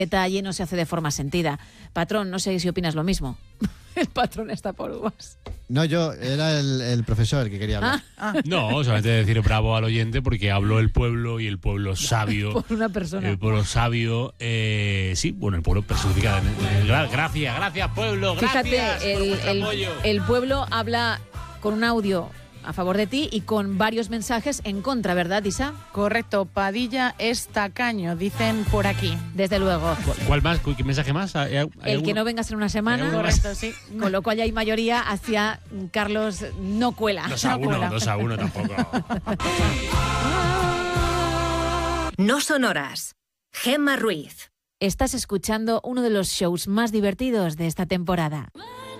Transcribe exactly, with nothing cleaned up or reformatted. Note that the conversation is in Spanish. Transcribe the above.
Eta allí no se hace de forma sentida. Patrón, no sé si opinas lo mismo. El patrón está por uvas. No, yo, era el, el profesor que quería hablar. Ah, ah. No, solamente decir bravo al oyente porque habló el pueblo y el pueblo sabio. Por una persona. El pueblo sabio, eh, sí, bueno, el pueblo personificado. Eh, gracias, gracias pueblo, gracias. Fíjate, el, el, el pueblo habla con un audio a favor de ti y con varios mensajes en contra, ¿verdad, Isa? Correcto, Padilla es tacaño, dicen por aquí. Desde luego. ¿Cuál más? ¿Qué mensaje más? ¿Hay, hay el alguno? que no vengas en una semana. Correcto, sí. Con lo cual ya hay mayoría hacia Carlos no cuela. Dos a no uno, cuela. dos a uno tampoco. No son horas. Gemma Ruiz. Estás escuchando uno de los shows más divertidos de esta temporada.